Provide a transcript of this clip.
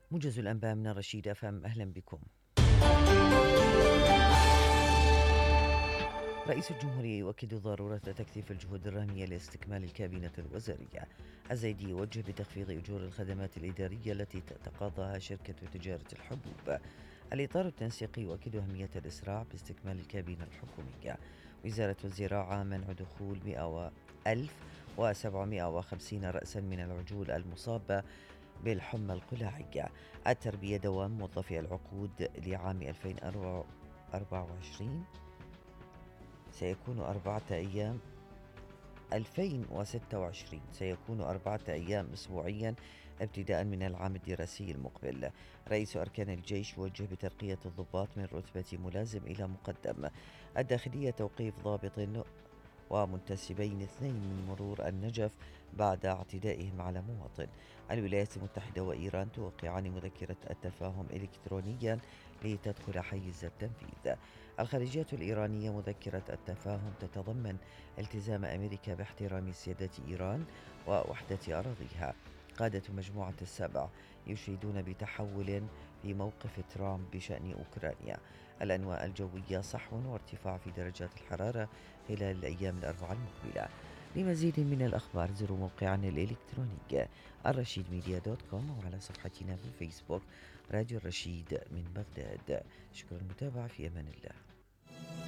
موجز الأنباء من الرشيد أفهم، أهلا بكم. رئيس الجمهورية يؤكد ضرورة تكثيف الجهود الرامية لاستكمال الكابينة الوزارية. الزايدي يوجه بتخفيض أجور الخدمات الإدارية التي تتقاضاها شركة تجارة الحبوب. الإطار التنسيقي يؤكد أهمية الإسراع باستكمال الكابينة الحكومية. وزارة الزراعة منع دخول 100,750 رأسا من العجول المصابة بالحمى القلاعية. التربية دوام موظفي العقود لعام 2024 سيكون 4 أيام 2026 سيكون 4 أيام أسبوعيا ابتداء من العام الدراسي المقبل. رئيس أركان الجيش يوجه بترقية الضباط من رتبة ملازم إلى مقدم. الداخلية توقيف ضابط ومنتسبين 2 من مرور النجف بعد اعتدائهم على مواطن. الولايات المتحدة وإيران توقعان مذكرة التفاهم إلكترونيا لتدخل حيز التنفيذ. الخارجية الإيرانية مذكرة التفاهم تتضمن التزام أمريكا باحترام سيادة إيران ووحدة أراضيها. قادة مجموعة السبع يشيدون بتحول في موقف ترامب بشأن أوكرانيا. الأنواء الجوية صحو وارتفاع في درجات الحرارة خلال الأيام الأربعة المقبلة. لمزيد من الأخبار زوروا موقعنا الإلكتروني الرشيد ميديا دوت كوم، وعلى صفحتنا في الفيسبوك راديو الرشيد من بغداد. شكرا للمتابعة، في أمان الله.